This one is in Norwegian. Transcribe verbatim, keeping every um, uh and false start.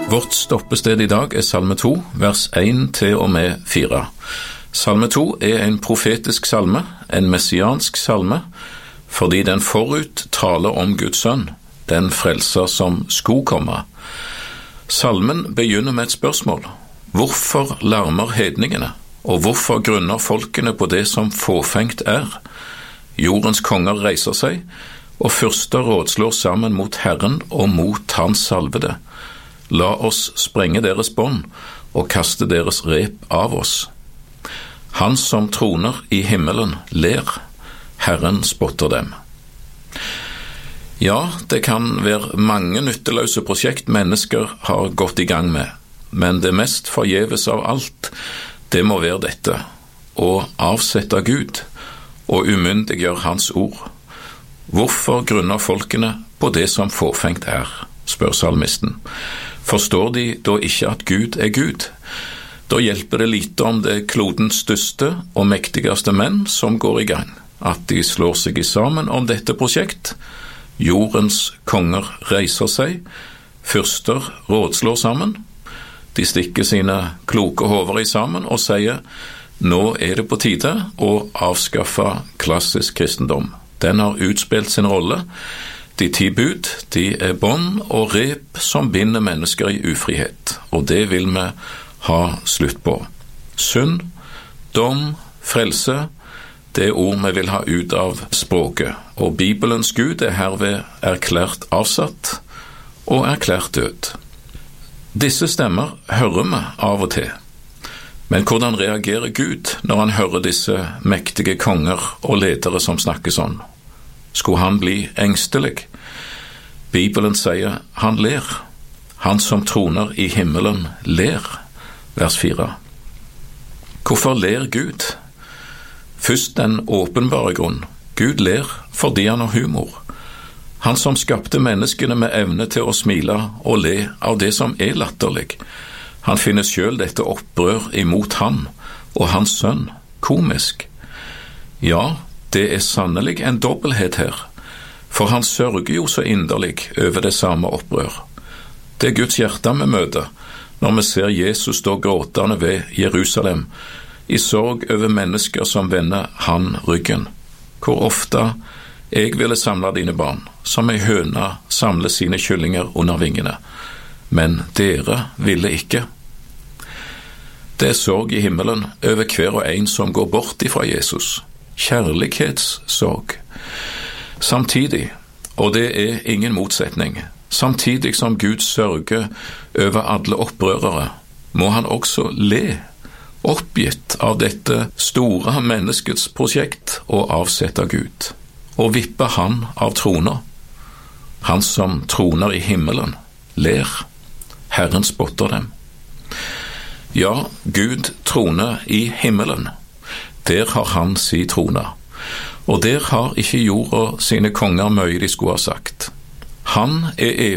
Vårt stoppested i dag er Salme to, vers én til og med fire. Salme to er en profetisk salme, en messiansk salme, fordi den forut taler om Guds sønn, den frelser som skulle komme. Salmen begynner med et spørsmål. Hvorfor larmer hedningene, og hvorfor grunner folkene på det som fåfengt er? Jordens konger reiser seg, og fyrster rådslår sammen mot Herren og mot hans salvede. La oss sprenge deres bånd og kaste deres rep av oss. Han som troner i himmelen ler, Herren spotter dem. Ja, det kan være mange nytteløse prosjekt mennesker har gått i gang med, men det mest forgjeves av alt, det må være dette, å avsette Gud og umyndiggjøre hans ord. Hvorfor grunner folkene på det som fåfengt er, spør salmisten. Forstår de da ikke at Gud er Gud? Da hjelper det lite om det klodens største og mektigste menn som går i gang, at de slår seg sammen om dette prosjekt. Jordens konger reiser seg, fyrster rådslår sammen, de stikker sine kloke hover i sammen og sier, nå er det på tide å avskaffe klassisk kristendom. Den har utspilt sin rolle. De ti bud, de er bånd og rep som binder mennesker i ufrihet, og det vil vi ha slutt på. Synd, dom, frelse, det er ord vi vil ha ut av språket, og Bibelens Gud er herved erklært avsatt og erklært død. Disse stemmer hører vi av og til, men hvordan reagerer Gud når han hører disse mektige konger og ledere som snakker sånn? Skulle han bli engstelig? Bibelen sier han ler. Han som troner i himmelen ler. Vers fire. Hvorfor ler Gud? Først den åpenbare grunn. Gud ler fordi han har humor. Han som skapte menneskene med evne til å smile og le av det som er latterlig. Han finner selv dette opprør imot han og hans sønn komisk. Ja, det er sannelig en dobbelthet her, for han sørger jo så inderlig over det samme opprør. Det er Guds hjerte vi møter når vi ser Jesus stå gråtende ved Jerusalem, i sorg over mennesker som vender han ryggen. Hvor ofte jeg ville samle dine barn, som ei høne samler sine kyllinger under vingene, men dere ville ikke. Det er sorg i himmelen over hver og en som går bort ifra Jesus. Kjærlighetssorg. Samtidig, og det er ingen motsetning, samtidig som Gud sørger over alle opprørere, må han også le, oppgitt av dette store menneskets prosjekt å avsette Gud, og vippe han av troner. Han som troner i himmelen ler, Herren spotter dem. Ja, Gud troner i himmelen. Der har han si trone, og der har ikke jorda sine konger mye de skulle ha sagt. Han er